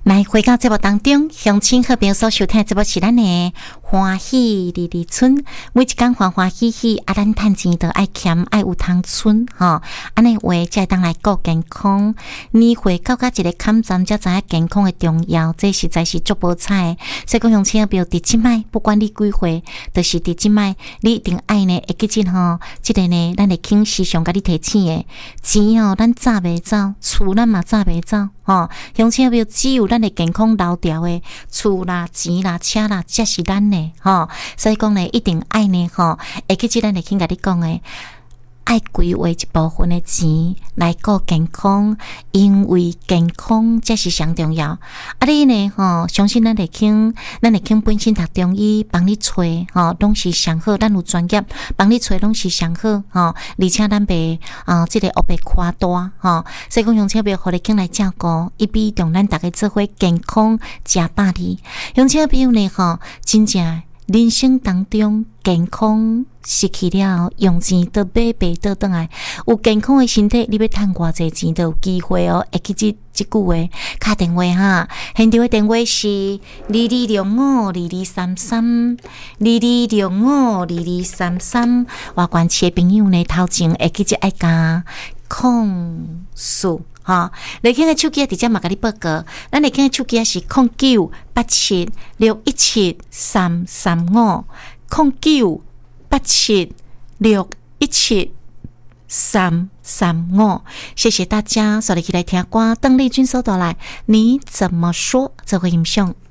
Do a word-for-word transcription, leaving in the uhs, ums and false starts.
来回到节目当中，乡亲好朋友所收听的节目是咱的欢喜里里村，每一天欢欢喜喜，啊，咱趁钱都爱俭爱有通村吼，安尼话才会当来顾健康。年岁到甲一个坎站，才知影健康的重要，这实在是足无彩的。所以讲乡亲好朋友伫即摆，不管你几岁，就是伫即摆，你一定爱呢会记进吼，即个呢，咱会经时常甲你提醒的钱哦，咱早袂走，厝咱嘛早袂走。吼，乡亲朋友，只有咱的健康留条的厝啦、钱啦、车啦，才是咱的吼。所以讲呢，一定爱呢吼，会记即咱会先甲你讲的。爱规划一部分的钱来顾健康，因为健康才是上重要。啊，你呢吼，相信咱会肯，咱会肯本身读中医，帮你找吼，拢是上好。咱有专业帮你找，拢是上好吼。而且咱袂啊，即、这个学袂夸大吼。所以讲，乡亲朋友，互你肯来照顾，一比同咱大家做伙健康食百里。乡亲朋友呢吼，真正。人生当中健康失去了，用钱都买不倒转来。有健康的身体，你要赚偌济钱都有机会哦。会记这这句话，打电话哈，现场的电话是二二六五二二三三二二六五二二三三。外关市的朋友呢，头前会记这爱加控诉。哈，你看个手机直接嘛，甲你报告。咱你看个手机是零九八七六一七三三五，零九八七六一七三三五。谢谢大家，所以起来听歌，邓丽君所带来，你怎么说？这回音响。